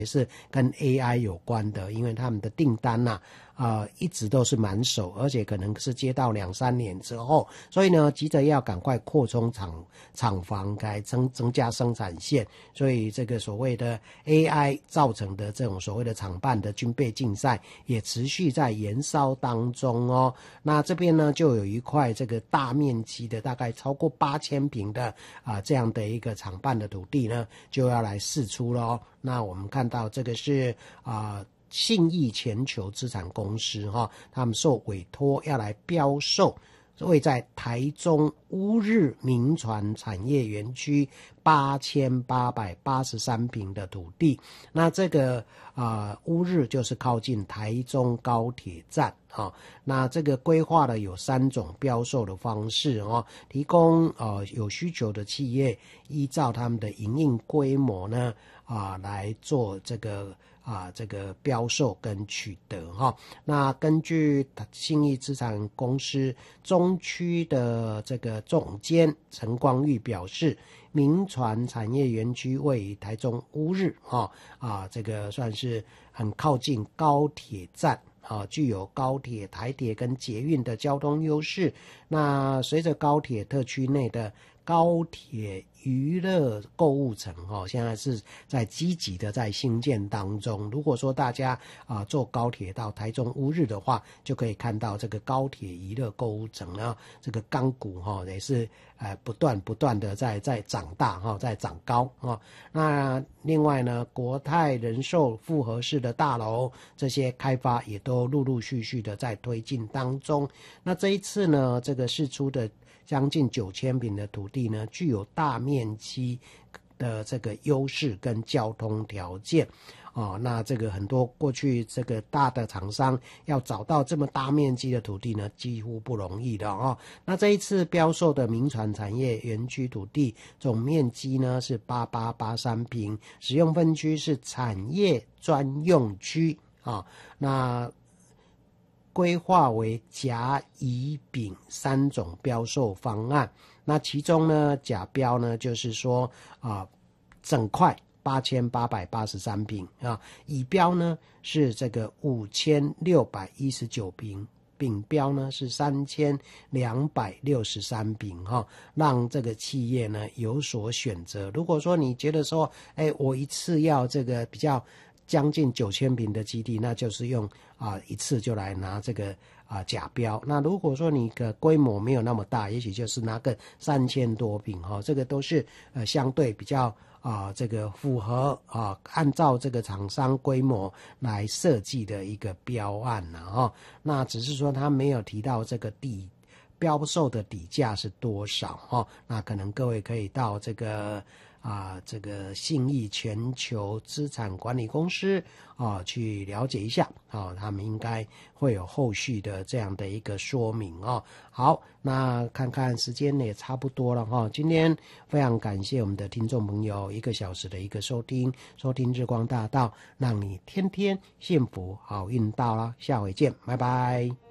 也是跟 AI 有关的，因为他们的订单一直都是满手，而且可能是接到2-3年之后，所以呢，急着要赶快扩充厂房，该增加生产线，所以这个所谓的 AI 造成的这种所谓的厂办的军备竞赛也持续在延烧当中哦。那这边呢，就有一块这个大面积的，大概超过8000坪的这样的一个厂办的土地呢，就要来释出咯。那我们看到这个是信义全球资产公司他们受委托要来标售位在台中乌日民传产业园区8883坪的土地。那这个乌日就是靠近台中高铁站那这个规划的有3种标售的方式提供有需求的企业依照他们的营运规模呢来做这个标售跟取得那根据信义资产公司中区的这个总监陈光裕表示，民传产业园区位于台中乌日这个算是很靠近高铁站具有高铁、台铁跟捷运的交通优势。那随着高铁特区内的高铁娱乐购物城现在是在积极的在兴建当中。如果说大家坐高铁到台中乌日的话，就可以看到这个高铁娱乐购物城呢，这个钢骨也是不断的在长大在长高那另外呢，国泰人寿复合式的大楼这些开发也都陆续的在推进当中。那这一次呢，这个释出的将近9000坪的土地呢，具有大面积的这个优势跟交通条件那这个很多过去这个大的厂商要找到这么大面积的土地呢，几乎不容易的那这一次标售的民传产业园区土地总面积呢是8883坪，使用分区是产业专用区那规划为甲、乙、丙3种标售方案。那其中呢，甲标呢就是说整块8883坪乙标呢是这个5619坪，丙标呢是3263坪让这个企业呢有所选择。如果说你觉得说我一次要这个比较将近9000坪的基地，那就是用一次就来拿这个甲标。那如果说你的规模没有那么大，也许就是拿个3000多坪这个都是相对比较这个符合按照这个厂商规模来设计的一个标案那只是说他没有提到这个标售的底价是多少那可能各位可以到这个信义全球资产管理公司去了解一下他们应该会有后续的这样的一个说明好，那看看时间也差不多了今天非常感谢我们的听众朋友1个小时的一个收听日光大道，让你天天幸福好运到啦，下回见，拜拜。